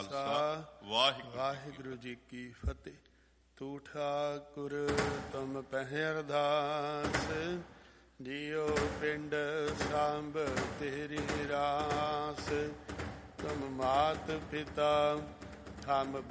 ਖਾਲਸਾ ਵਾਹਿਗੁਰੂ ਜੀ ਕੀ ਫਤਿਹ। ਤੂੰ ਠਾਕੁਰ ਤੁਮ ਪਹਿ ਅਰਦਾਸ, ਜਿਉ ਪਿੰਡ ਸਾਂਭ ਤੇਰੀ ਰਾਸ। ਤੁਮ ਮਾਤ ਪਿਤਾ ਹਮ